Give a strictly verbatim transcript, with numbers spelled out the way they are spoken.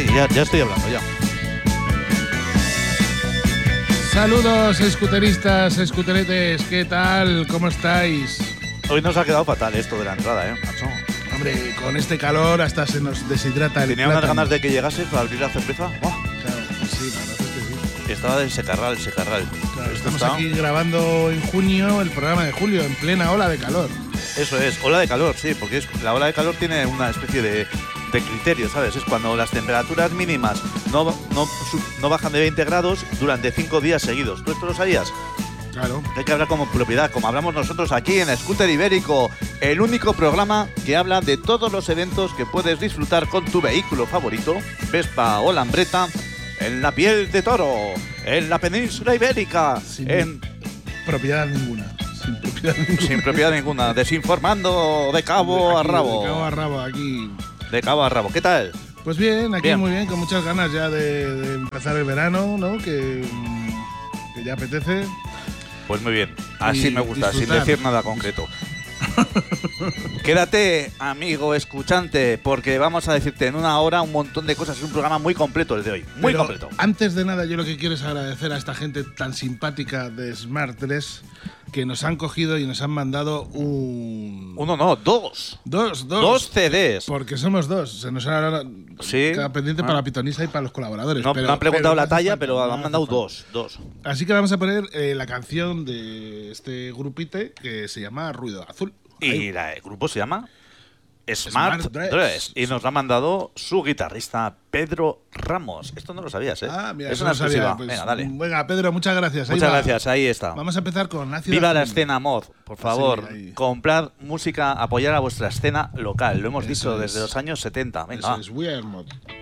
ya, ya estoy hablando, ya. Saludos, escuteristas, escuteretes, ¿qué tal? ¿Cómo estáis? Hoy nos ha quedado fatal esto de la entrada, ¿eh, macho? Hombre, con este calor hasta se nos deshidrata el Tenía unas plátano. ganas de que llegase para abrir la cerveza. ¡Oh! Claro, pues sí, la verdad es que sí. Estaba del secarral, secarral. Claro, Esto estamos está- aquí grabando en junio el programa de julio, en plena ola de calor. Eso es, ola de calor, sí, porque es, la ola de calor tiene una especie de, de criterio, ¿sabes? Es cuando las temperaturas mínimas no, no, sub- no bajan de veinte grados durante cinco días seguidos. ¿Tú esto lo sabías? Claro. Hay que hablar como propiedad, como hablamos nosotros aquí en Scooter Ibérico, el único programa que habla de todos los eventos que puedes disfrutar con tu vehículo favorito, Vespa o Lambretta, en la piel de toro, en la península ibérica, Sin en, propiedad ninguna. Sin propiedad ninguna. sin propiedad ninguna, desinformando de cabo a Aquí, rabo. De cabo a rabo, aquí. De cabo a rabo. ¿Qué tal? Pues bien, aquí Bien. muy bien, con muchas ganas ya de, de empezar el verano, ¿no? Que, mm, que ya apetece. Pues muy bien, así Y me gusta, sin disfrutar. decir nada concreto. Quédate, amigo escuchante, porque vamos a decirte en una hora un montón de cosas. Es un programa muy completo el de hoy, muy Pero completo. Antes de nada, yo lo que quiero es agradecer a esta gente tan simpática de Smart tres que nos han cogido y nos han mandado un. Uno no, dos. Dos, dos. Dos C Ds. Porque somos dos. Se nos ha Sí. queda pendiente Ah. para la pitonisa y para los colaboradores. No, pero, no han preguntado pero la no hace talla, falta, pero no han hace mandado falta. dos, dos. Así que vamos a poner eh, la canción de este grupite que se llama Ruido Azul. Y Ahí. la- el grupo se llama Smart, Smart Dress. Dress. Y nos lo ha mandado su guitarrista Pedro Ramos. Esto no lo sabías, ¿eh? Ah, mira, es eso una no sabía. exclusiva. Pues, Venga, dale. Venga, Pedro, muchas gracias. Ahí Muchas va. gracias, ahí está. Vamos a empezar con Ácido Viva la Azul. escena mod, por favor. Así, ahí. Comprad música, apoyar a vuestra escena local. Lo hemos Eso dicho es. desde los años setenta. Venga, Eso va. es, We Are Mod.